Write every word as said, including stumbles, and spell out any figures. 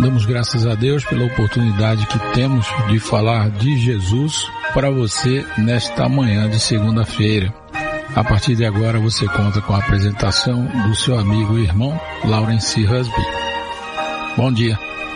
Damos graças a Deus pela oportunidade que temos de falar de Jesus para você nesta manhã de segunda-feira. A partir de agora você conta com a apresentação do seu amigo e irmão Laurence Husby. Bom dia.